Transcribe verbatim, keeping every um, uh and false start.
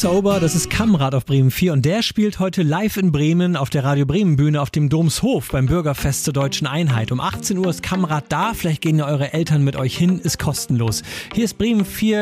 Zauber, das ist Kamrat auf Bremen vier und der spielt heute live in Bremen auf der Radio Bremen Bühne auf dem Domshof beim Bürgerfest zur Deutschen Einheit. Um achtzehn Uhr ist Kamrat da, vielleicht gehen ja eure Eltern mit euch hin, ist kostenlos. Hier ist Bremen vier.